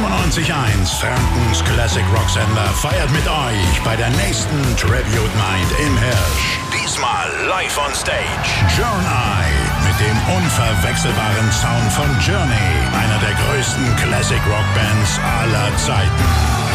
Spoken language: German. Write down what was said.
97.1 Frankens Classic Rock Sender feiert mit euch bei der nächsten Tribute Night im Hirsch. Diesmal live on stage. Journey mit dem unverwechselbaren Sound von Journey, einer der größten Classic Rock Bands aller Zeiten.